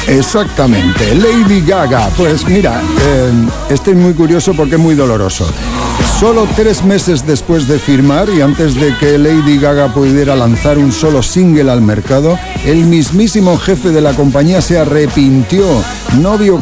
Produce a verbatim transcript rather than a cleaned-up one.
Exactamente, Lady Gaga. Pues mira, eh, este es muy curioso porque es muy doloroso. Solo tres meses después de firmar y antes de que Lady Gaga pudiera lanzar un solo single al mercado, el mismísimo jefe de la compañía se arrepintió. No vio